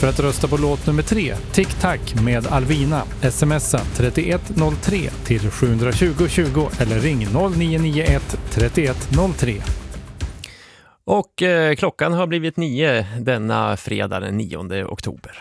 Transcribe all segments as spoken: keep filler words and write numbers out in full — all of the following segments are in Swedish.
för att rösta på låt nummer tre, Tic Tac med Alvina. Smsa trettioett noll tre till sju tjugo tjugo eller ring noll nio nio ett trettioett noll tre. Och eh, klockan har blivit nio denna fredag den nionde oktober.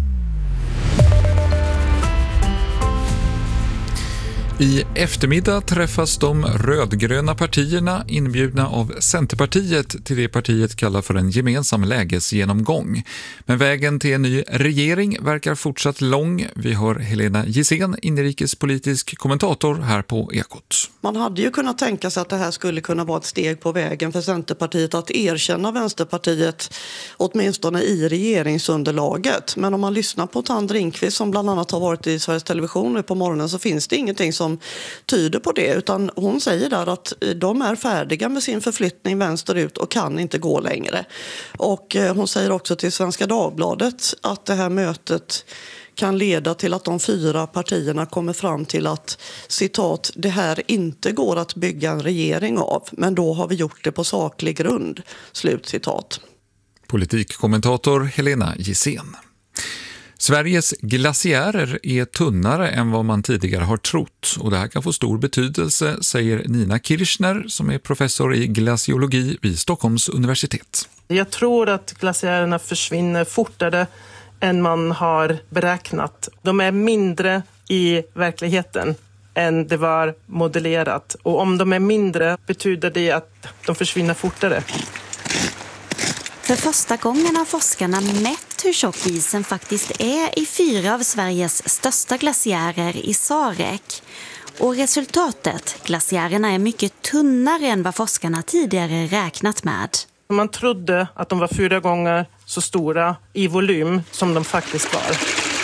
I eftermiddag träffas de rödgröna partierna inbjudna av Centerpartiet till det partiet kallar för en gemensam lägesgenomgång. Men vägen till en ny regering verkar fortsatt lång. Vi har Helena Gissén, inrikespolitisk kommentator här på Ekot. Man hade ju kunnat tänka sig att det här skulle kunna vara ett steg på vägen för Centerpartiet att erkänna Vänsterpartiet åtminstone i regeringsunderlaget. Men om man lyssnar på Tand Ringqvist som bland annat har varit i Sveriges Television nu på morgonen så finns det ingenting som som tyder på det, utan hon säger där att de är färdiga med sin förflyttning vänsterut och kan inte gå längre. Och hon säger också till Svenska Dagbladet att det här mötet kan leda till att de fyra partierna kommer fram till att, citat, det här inte går att bygga en regering av, men då har vi gjort det på saklig grund, slut citat. Politikkommentator Helena Gissén. Sveriges glaciärer är tunnare än vad man tidigare har trott och det här kan få stor betydelse, säger Nina Kirchner som är professor i glaciologi vid Stockholms universitet. Jag tror att glaciärerna försvinner fortare än man har beräknat. De är mindre i verkligheten än det var modellerat och om de är mindre betyder det att de försvinner fortare. För första gången har forskarna mätt hur tjock isen faktiskt är i fyra av Sveriges största glaciärer i Sarek. Och resultatet, glaciärerna är mycket tunnare än vad forskarna tidigare räknat med. Man trodde att de var fyra gånger så stora i volym som de faktiskt var.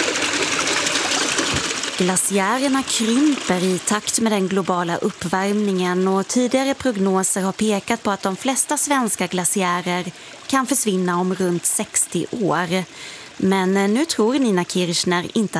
Glaciärerna krymper i takt med den globala uppvärmningen och tidigare prognoser har pekat på att de flesta svenska glaciärer kan försvinna om runt sextio år. Men nu tror Nina Kirchner inte